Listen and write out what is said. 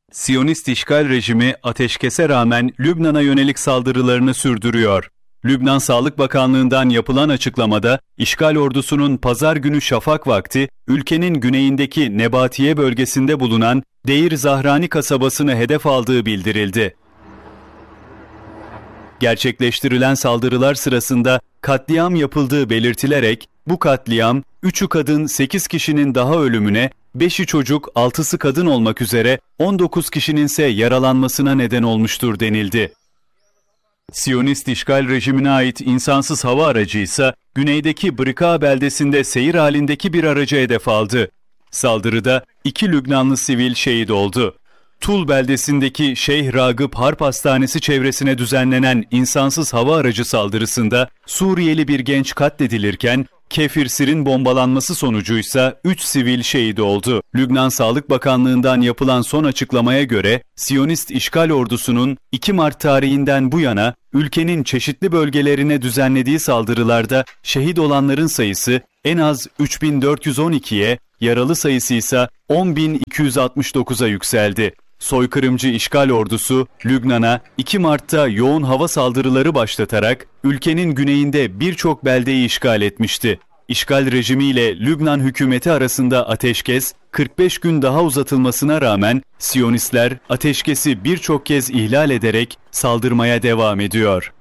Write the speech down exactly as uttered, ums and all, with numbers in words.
Siyonist işgal rejimi ateşkese rağmen Lübnan'a yönelik saldırılarını sürdürüyor. Lübnan Sağlık Bakanlığı'ndan yapılan açıklamada, işgal ordusunun pazar günü şafak vakti ülkenin güneyindeki Nebatiye bölgesinde bulunan Deir Zahrani kasabasını hedef aldığı bildirildi. Gerçekleştirilen saldırılar sırasında katliam yapıldığı belirtilerek, bu katliam üçü kadın sekiz kişinin daha ölümüne, beşi çocuk altısı kadın olmak üzere on dokuz kişinin ise yaralanmasına neden olmuştur denildi. Siyonist işgal rejimine ait insansız hava aracı ise güneydeki Brika beldesinde seyir halindeki bir aracı hedef aldı. Saldırıda iki Lübnanlı sivil şehit oldu. Tul beldesindeki Şeyh Ragıp Harp Hastanesi çevresine düzenlenen insansız hava aracı saldırısında Suriyeli bir genç katledilirken, Kefir Sir'in bombalanması sonucuysa üç sivil şehit oldu. Lübnan Sağlık Bakanlığı'ndan yapılan son açıklamaya göre, Siyonist işgal ordusunun iki Mart tarihinden bu yana ülkenin çeşitli bölgelerine düzenlediği saldırılarda şehit olanların sayısı en az üç bin dört yüz on ikiye, yaralı sayısı ise on bin iki yüz altmış dokuza yükseldi. Soykırımcı işgal ordusu, Lübnan'a iki Mart'ta yoğun hava saldırıları başlatarak ülkenin güneyinde birçok beldeyi işgal etmişti. İşgal rejimiyle Lübnan hükümeti arasında ateşkes kırk beş gün daha uzatılmasına rağmen Siyonistler ateşkesi birçok kez ihlal ederek saldırmaya devam ediyor.